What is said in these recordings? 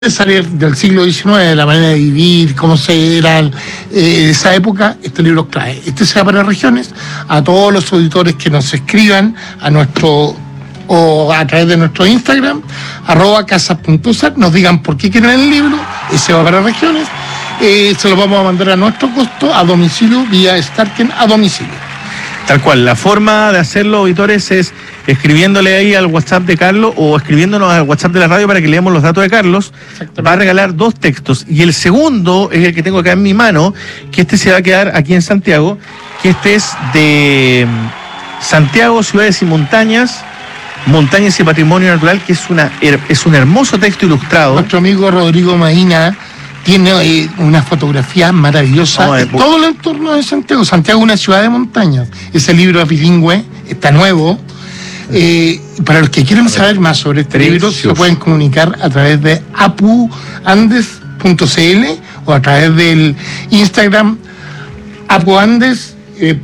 salir del siglo XIX, la manera de vivir, cómo se era esa época, este libro trae. Este sea para regiones, a todos los auditores que nos escriban a nuestro o a través de nuestro Instagram, @casa.sar, nos digan por qué quieren el libro, ese va para regiones, se lo vamos a mandar a nuestro costo, a domicilio, vía Starken a domicilio. Tal cual, la forma de hacerlo, auditores, es escribiéndole ahí al WhatsApp de Carlos o escribiéndonos al WhatsApp de la radio para que leamos los datos de Carlos. Va a regalar 2 textos y el segundo es el que tengo acá en mi mano, que este se va a quedar aquí en Santiago, que este es de Santiago, Ciudades y Montañas y Patrimonio Natural, que es un hermoso texto ilustrado. Nuestro amigo Rodrigo Maína tiene una fotografía maravillosa de todo el entorno de Santiago. Santiago es una ciudad de montañas. Ese libro es bilingüe, está nuevo. Para los que quieran saber más sobre este libro, se pueden comunicar a través de apuandes.cl o a través del Instagram apuandes,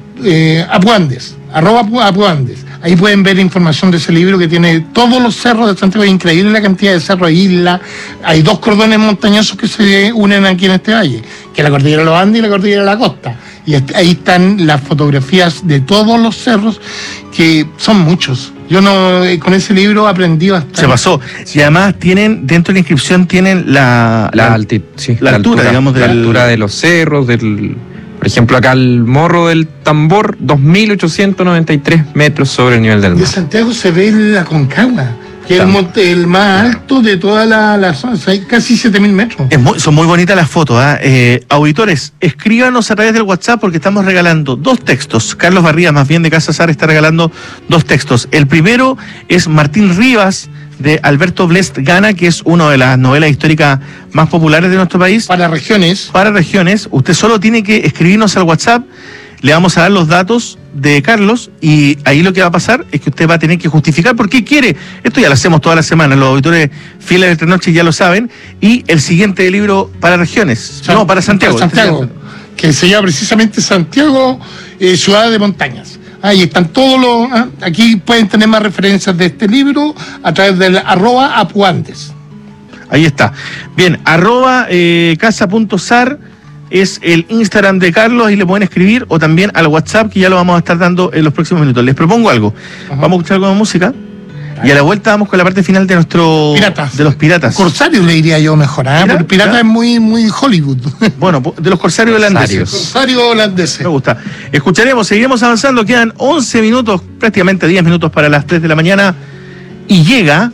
@apuandes. Ahí pueden ver información de ese libro que tiene todos los cerros de Santiago. Es increíble la cantidad de cerros, islas. Hay 2 cordones montañosos que se unen aquí en este valle, que es la cordillera de los Andes y la cordillera de la costa. Y ahí están las fotografías de todos los cerros, que son muchos. Yo con ese libro aprendí bastante. Se pasó. Y además dentro de la inscripción tienen la altura, digamos, la altura de los cerros, por ejemplo, acá el Morro del Tambor, 2.893 metros sobre el nivel del mar. De Santiago se ve la Concagua, que es el monte el más alto de toda la zona, hay casi 7.000 metros. Son muy bonitas las fotos. Auditores, escríbanos a través del WhatsApp porque estamos regalando 2 textos. Carlos Barría, más bien de Casa Sar, está regalando 2 textos. El primero es Martín Rivas, de Alberto Blest Gana, que es una de las novelas históricas más populares de nuestro país. Para regiones. Usted solo tiene que escribirnos al WhatsApp, le vamos a dar los datos de Carlos y ahí lo que va a pasar es que usted va a tener que justificar por qué quiere. Esto ya lo hacemos toda la semana, los auditores fieles de Entre Noches ya lo saben. Y el siguiente libro para regiones, para Santiago. Para Santiago, que se llama precisamente Santiago, Ciudad de Montañas. Ahí están todos los... Aquí pueden tener más referencias de este libro a través del @apuandes. Ahí está. Bien, @casa.sar es el Instagram de Carlos, ahí le pueden escribir, o también al WhatsApp, que ya lo vamos a estar dando en los próximos minutos. Les propongo algo. Vamos a escuchar algo de música. Y a la vuelta vamos con la parte final de de los piratas. Corsarios le diría yo mejor, porque pirata es muy Hollywood. Bueno, de los corsarios holandeses. Corsarios holandeses. Me gusta. Seguiremos avanzando, quedan 11 minutos, prácticamente 10 minutos para las 3 de la mañana, y llega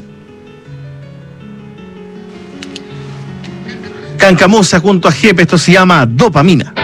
Cancamusa junto a Jepe, esto se llama Dopamina.